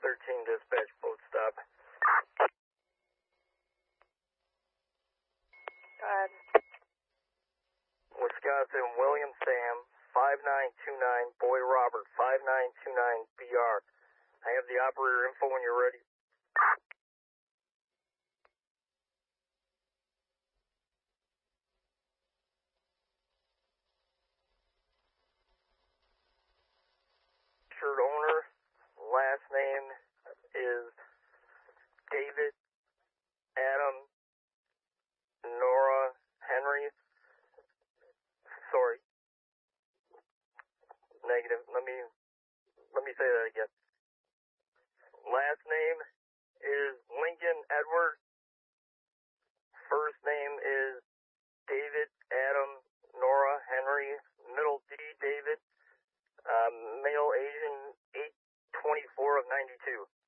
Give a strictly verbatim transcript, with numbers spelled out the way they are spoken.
thirteen dispatch, boat stop. Go ahead. Wisconsin, William Sam, five nine two nine, Boy Robert, five nine two nine B R. I have the operator info when you're ready. Shirt owner, last name is David Adam Nora Henry. Sorry. Negative. Let me let me say that again. Last name is Lincoln Edward. First name is David Adam Nora Henry. Middle D David. Um, male Asian, eight twenty-four of ninety-two.